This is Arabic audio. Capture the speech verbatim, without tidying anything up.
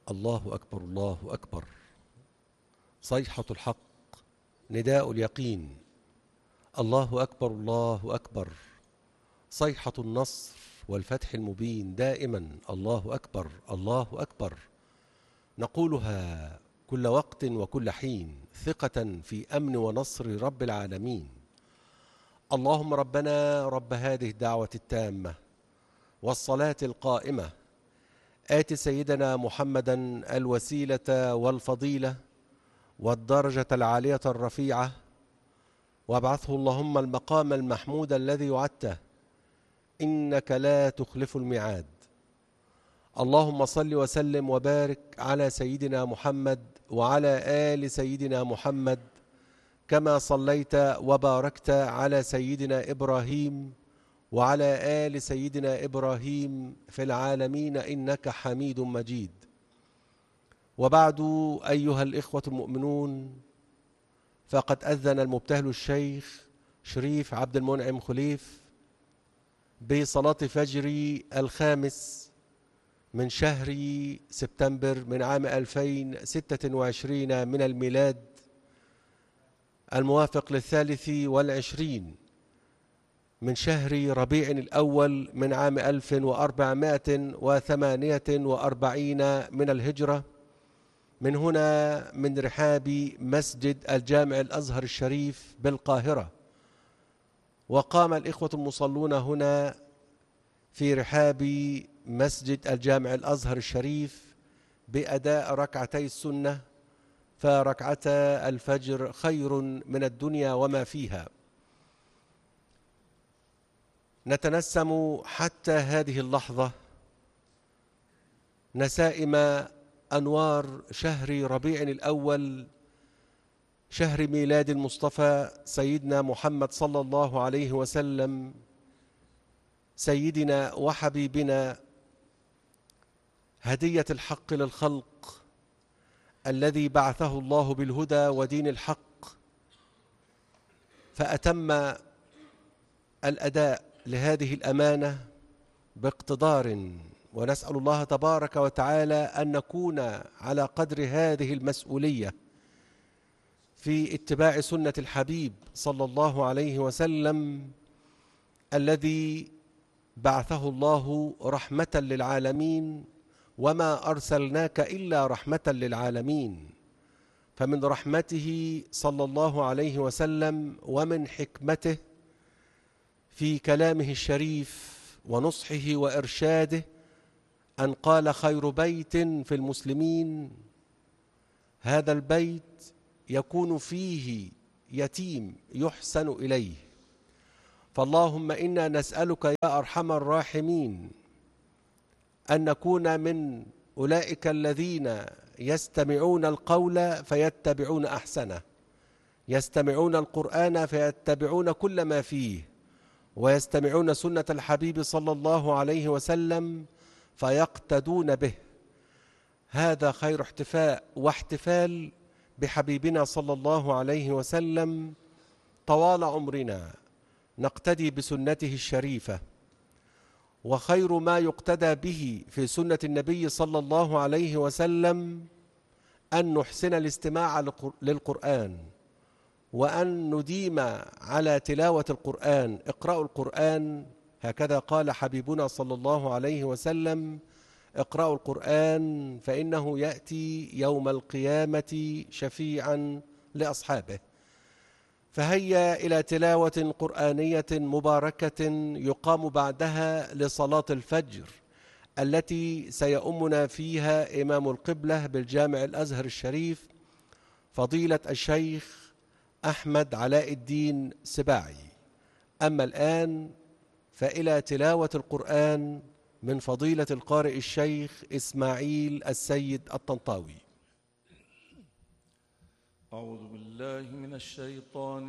الله أكبر الله أكبر. صيحة الحق، نداء اليقين. الله أكبر الله أكبر. صيحة النصر والفتح المبين دائما. الله أكبر الله أكبر. نقولها كل وقت وكل حين ثقة في أمن ونصر رب العالمين. اللهم ربنا رب هذه الدعوة التامة والصلاة القائمة، آت سيدنا محمدا الوسيلة والفضيلة والدرجة العالية الرفيعة، وابعثه اللهم المقام المحمود الذي وعدته، إنك لا تخلف الميعاد. اللهم صل وسلم وبارك على سيدنا محمد وعلى آل سيدنا محمد، كما صليت وباركت على سيدنا إبراهيم وعلى آل سيدنا إبراهيم في العالمين إنك حميد مجيد. وبعد، أيها الإخوة المؤمنون، فقد أذن المبتهل الشيخ شريف عبد المنعم خليف بصلاة فجر الخامس من شهر سبتمبر من عام ألفين وستة وعشرين من الميلاد، الموافق للثالث والعشرين من شهر ربيع الأول من عام ألف وأربعمائة وثمانية وأربعين من الهجرة، من هنا من رحاب مسجد الجامع الأزهر الشريف بالقاهرة. وقام الإخوة المصلون هنا في رحاب مسجد الجامع الأزهر الشريف بأداء ركعتي السنة، فركعتا الفجر خير من الدنيا وما فيها. نتنسم حتى هذه اللحظة نسائم أنوار شهر ربيع الأول، شهر ميلاد المصطفى سيدنا محمد صلى الله عليه وسلم، سيدنا وحبيبنا، هدية الحق للخلق، الذي بعثه الله بالهدى ودين الحق، فأتم الأداء لهذه الأمانة باقتدار. ونسأل الله تبارك وتعالى أن نكون على قدر هذه المسؤولية في اتباع سنة الحبيب صلى الله عليه وسلم، الذي بعثه الله رحمة للعالمين، وما أرسلناك إلا رحمة للعالمين. فمن رحمته صلى الله عليه وسلم ومن حكمته في كلامه الشريف ونصحه وإرشاده أن قال: خير بيت في المسلمين هذا البيت يكون فيه يتيم يحسن إليه. فاللهم إنا نسألك يا أرحم الراحمين أن نكون من أولئك الذين يستمعون القول فيتبعون أحسنه، يستمعون القرآن فيتبعون كل ما فيه، ويستمعون سنة الحبيب صلى الله عليه وسلم فيقتدون به. هذا خير احتفاء واحتفال بحبيبنا صلى الله عليه وسلم طوال عمرنا، نقتدي بسنته الشريفة. وخير ما يقتدى به في سنة النبي صلى الله عليه وسلم أن نحسن الاستماع للقرآن، وأن نديم على تلاوة القرآن. اقرأوا القرآن، هكذا قال حبيبنا صلى الله عليه وسلم: اقرأوا القرآن فإنه يأتي يوم القيامة شفيعا لأصحابه. فهيا إلى تلاوة قرآنية مباركة يقام بعدها لصلاة الفجر، التي سيؤمنا فيها إمام القبلة بالجامع الأزهر الشريف فضيلة الشيخ أحمد علاء الدين سباعي. أما الآن فإلى تلاوة القرآن من فضيلة القارئ الشيخ إسماعيل السيد الطنطاوي. أعوذ بالله من الشيطان